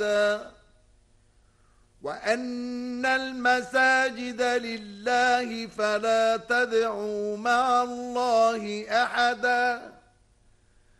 وأن المساجد لله فلا تدعوا مع الله أحدا